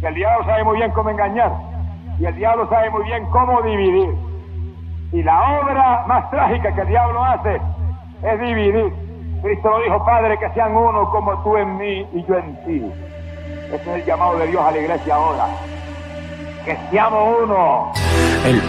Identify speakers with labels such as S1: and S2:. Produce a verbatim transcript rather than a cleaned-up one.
S1: que el diablo sabe muy bien cómo engañar, y el diablo sabe muy bien cómo dividir. Y la obra más trágica que el diablo hace es dividir. Cristo lo dijo: Padre, que sean uno como tú en mí y yo en ti. Ese es el llamado de Dios a la iglesia ahora. Que seamos uno.
S2: El